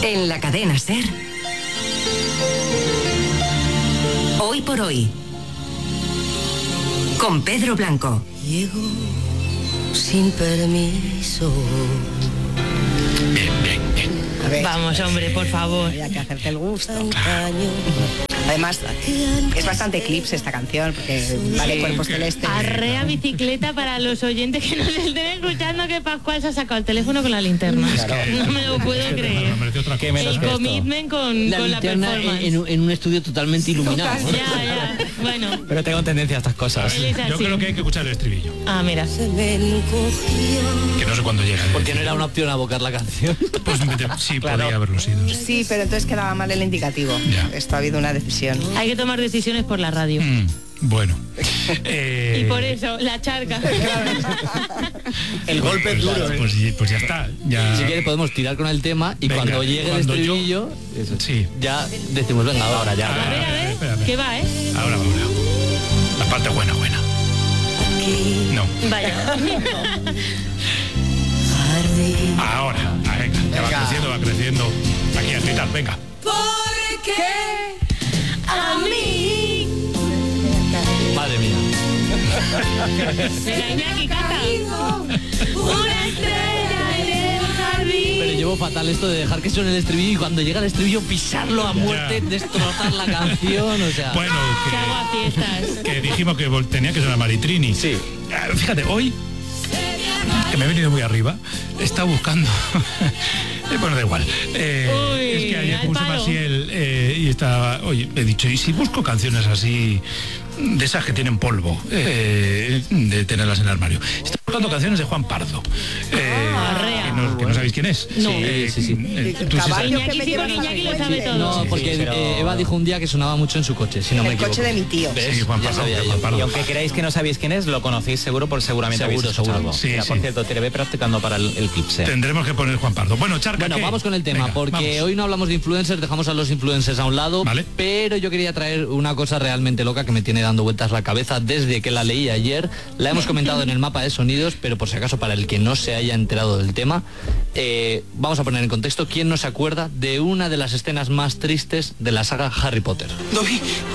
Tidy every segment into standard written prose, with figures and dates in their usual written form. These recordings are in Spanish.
En la cadena SER. Hoy por hoy. Con Pedro Blanco. Llego sin permiso. Bien. A ver, vamos, hombre, por favor. había que hacerte el gusto. Además, es bastante eclipse esta canción, porque vale cuerpos celestes. Arrea bicicleta para los oyentes que nos estén escuchando, que Pascual se ha sacado el teléfono con la linterna. No me lo puedo creer. El commitment con la performance. En un estudio totalmente iluminado. Ya. Bueno. Pero tengo tendencia a estas cosas. Yo creo que hay que escuchar el estribillo. Ah, mira. Que no sé cuándo llega. Porque no era una opción abocar la canción. Pues sí, claro. Podría haberlo sido. Sí, pero entonces quedaba mal el indicativo. Ya. Esto ha habido una decisión. Hay que tomar decisiones por la radio. Bueno. Y por eso, la charca. El golpe es duro. Pues ya está. Ya... Si quieres podemos tirar con el tema y venga, cuando llegue el estribillo, sí. ya decimos, venga, ahora ya. A ver, espérame. ¿qué va, Ahora. La parte buena. No. Vaya. Ahora. Venga, ya va creciendo. Aquí a gritar, venga. Porque a mí. Madre mía. Venga, Iñaki, canta. Una estrella en el jardín. Pero llevo fatal esto de dejar que suene el estribillo y cuando llega el estribillo pisarlo a muerte, destrozar la canción, o sea... Bueno, que hago a fiestas. Que dijimos que tenía que sonar Maritrini. Sí. Fíjate, hoy, que me he venido muy arriba, he estado buscando... Bueno, da igual. Es que ayer puse Maciel y estaba... Oye, he dicho, ¿y si busco canciones así, de esas que tienen polvo, de tenerlas en el armario? Estoy buscando canciones de Juan Pardo. Que no sabéis quién es. No. Sí. Tú sí sabes. Iñaki lo sabe todo. No, porque Eva dijo un día que sonaba mucho en su coche, si no me equivoco. El coche de mi tío. Sí, Juan Pardo. Y aunque creáis que no sabéis quién es, lo conocéis seguro, seguramente habéis escuchado algo. Sí, Mira, por cierto, te ve practicando para el eclipse. Tendremos que poner Juan Pardo. Bueno, Charca, Bueno, ¿qué? vamos con el tema, Venga, porque vamos. hoy no hablamos de influencers, dejamos a los influencers a un lado, ¿vale? Pero yo quería traer una cosa realmente loca que me tiene dando vueltas la cabeza desde que la leí ayer. La hemos comentado en el mapa de sonidos, pero por si acaso para el que no se haya enterado del tema, vamos a poner en contexto quién no se acuerda de una de las escenas más tristes de la saga Harry Potter. Dobby,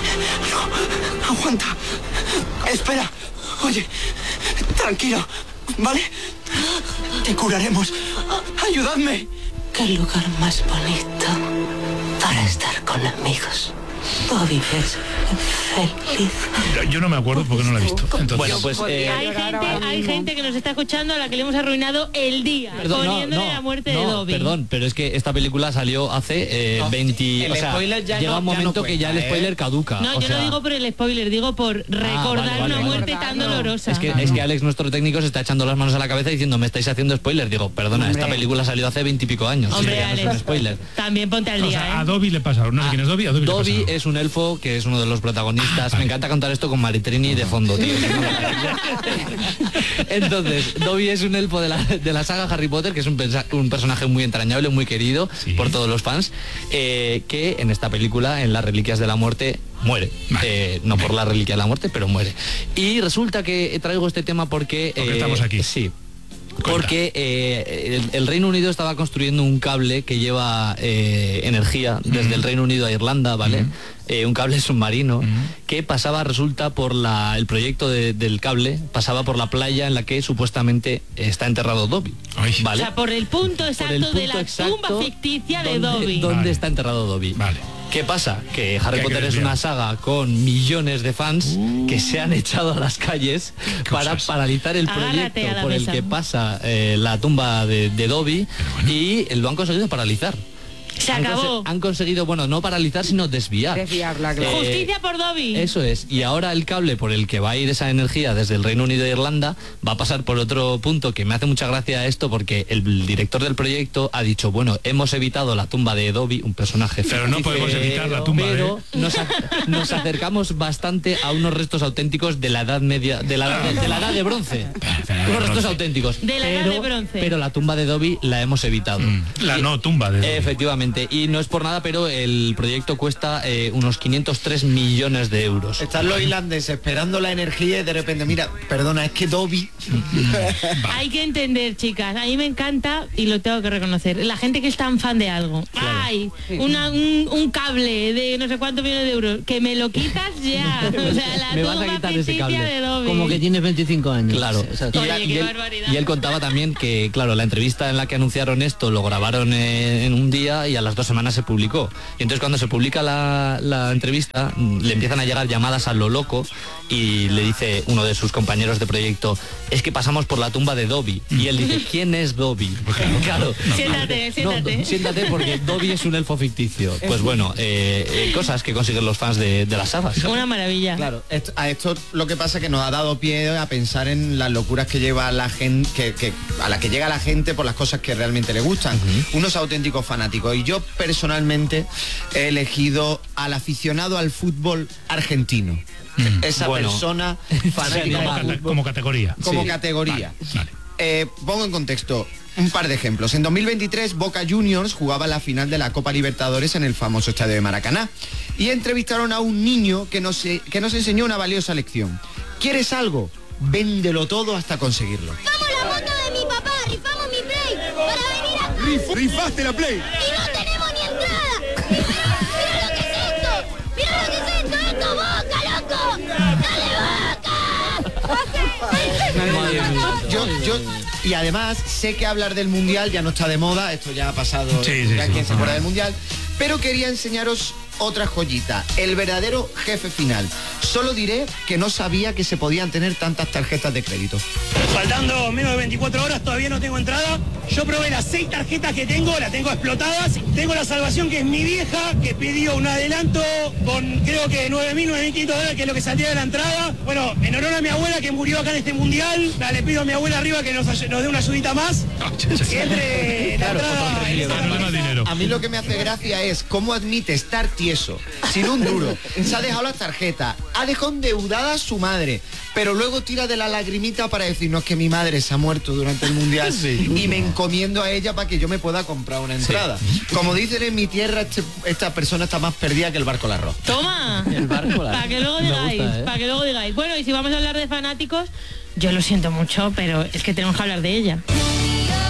no, aguanta, espera, oye, tranquilo, ¿vale? Te curaremos, ayudadme. Qué lugar más bonito para estar con amigos. Dobby es feliz. Yo no me acuerdo porque no la he visto. Entonces, Bueno, pues hay gente que nos está escuchando a la que le hemos arruinado el día poniéndole la muerte de Dobby. Perdón, pero es que esta película salió hace 20... el o sea, spoiler ya llega no- un ya momento no que ya el cuenta, spoiler caduca. No, o yo sea, no digo por el spoiler, digo por recordar vale. una muerte tan dolorosa. Es que Alex, nuestro técnico, se está echando las manos a la cabeza diciendo, me estáis haciendo spoiler. Digo, perdona, esta película salió hace 20 y pico años. Hombre, ya no es Alex, un spoiler. también ponte al o día, sea, a Dobby le pasaron. No sé quién es Dobby. A Dobby, Dobby le pasaron. es un elfo que es uno de los protagonistas. Me encanta contar esto con Maritrini de fondo, tío. Entonces, Dobby es un elfo de la saga Harry Potter, que es un personaje muy entrañable, muy querido por todos los fans, que en esta película, en Las Reliquias de la Muerte, muere. No por la Reliquia de la Muerte, pero muere. Y resulta que traigo este tema porque estamos aquí. Sí. Porque el Reino Unido estaba construyendo un cable que lleva energía desde el Reino Unido a Irlanda, ¿vale? Un cable submarino que pasaba, resulta, por el proyecto del cable, pasaba por la playa en la que supuestamente está enterrado Dobby. ¿Vale? O sea, por el punto exacto de la tumba ficticia de Dobby. ¿Dónde está enterrado Dobby? Vale. ¿Qué pasa? Que Harry Que hay que Potter es desviar. una saga con millones de fans que se han echado a las calles para paralizar el Agárrate proyecto a la por el mesa. que pasa la tumba de Dobby, y lo han conseguido paralizar. Se acabó. Han conseguido, bueno, no paralizar, sino desviar. Desviarla, claro. Justicia por Dobby. Eso es. Y ahora el cable por el que va a ir esa energía desde el Reino Unido a Irlanda va a pasar por otro punto que me hace mucha gracia esto, porque el director del proyecto ha dicho, bueno, hemos evitado la tumba de Dobby, un personaje Pero no ficticio, podemos evitar la tumba pero nos acercamos bastante a unos restos auténticos de la Edad Media, de la Edad de Bronce. Unos restos auténticos. De la Edad de Bronce. Pero la tumba de Dobby la hemos evitado. La no tumba de Dobby. Efectivamente. Y no es por nada, pero el proyecto cuesta unos 503 millones de euros. Están los irlandeses esperando la energía y de repente, mira, perdona, es que Dobby... Hay que entender, chicas, a mí me encanta y lo tengo que reconocer, la gente que es tan fan de algo. wifi, un cable de no sé cuántos millones de euros, que me lo quitas ya. O sea, la me vas a quitar ese cable. De Dobby. Como que tienes 25 años. Claro. Y él contaba también que, claro, la entrevista en la que anunciaron esto lo grabaron en un día y a las 2 semanas se publicó. Y entonces cuando se publica la entrevista, le empiezan a llegar llamadas a lo loco y le dice uno de sus compañeros de proyecto, es que pasamos por la tumba de Dobby. Y él dice, ¿quién es Dobby? Claro. Siéntate porque Dobby es un elfo ficticio. Pues bueno, cosas que consiguen los fans de las sagas. Una maravilla. Claro, a esto lo que pasa es que nos ha dado pie a pensar en las locuras que lleva la gente, a la que llega la gente por las cosas que realmente le gustan. Unos auténticos fanáticos. Y yo personalmente he elegido al aficionado al fútbol argentino. Esa persona fanática como categoría. Como categoría. Vale. Pongo en contexto un par de ejemplos. En 2023 Boca Juniors jugaba la final de la Copa Libertadores en el famoso estadio de Maracaná y entrevistaron a un niño que nos enseñó una valiosa lección. ¿Quieres algo? Véndelo todo hasta conseguirlo. ¡Vamos la moto de mi papá! ¡Rifamos mi Play! ¡Para venir acá! ¡Rifaste la Play! ¡Y no tenemos ni entrada! ¡Mira lo que es esto! ¡Mira lo que es esto! ¡Esto Boca, loco! ¡Dale Boca! Y además sé que hablar del Mundial ya no está de moda, esto ya ha pasado, ya quien se acuerda del Mundial, pero quería enseñaros otra joyita, el verdadero jefe final. Solo diré que no sabía que se podían tener tantas tarjetas de crédito. Faltando menos de 24 horas, todavía no tengo entrada. Yo probé las 6 tarjetas que tengo, las tengo explotadas. Tengo la salvación, que es mi vieja, que pidió un adelanto con creo que 9.500 dólares, que es lo que saldría de la entrada. Bueno, en honor a mi abuela que murió acá en este mundial, le pido a mi abuela arriba que nos dé una ayudita más. Que entre la entrada. A mí lo que me hace gracia es cómo admite estar tieso, sin un duro. Se ha dejado las tarjetas, ha dejado endeudada a su madre, pero luego tira de la lagrimita para decirnos que mi madre se ha muerto durante el mundial y me encomiendo a ella para que yo me pueda comprar una entrada. Como dicen en mi tierra, esta persona está más perdida que el barco al arroz. Toma, el barco al arroz. Para que luego digáis, para que luego digáis. Bueno, y si vamos a hablar de fanáticos, yo lo siento mucho, pero es que tenemos que hablar de ella.